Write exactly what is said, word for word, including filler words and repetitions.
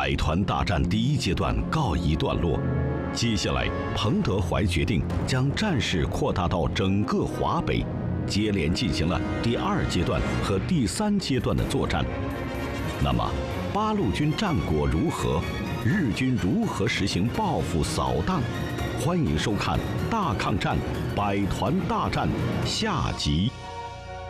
百团大战第一阶段告一段落，接下来彭德怀决定将战事扩大到整个华北，接连进行了第二阶段和第三阶段的作战。那么，八路军战果如何？日军如何实行报复扫荡？欢迎收看《大抗战：百团大战》下集。